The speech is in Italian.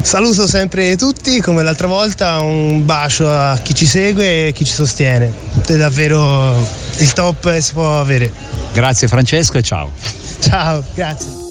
Saluto sempre tutti, come l'altra volta, un bacio a chi ci segue e chi ci sostiene. È davvero il top che si può avere. Grazie Francesco e ciao. Ciao, grazie.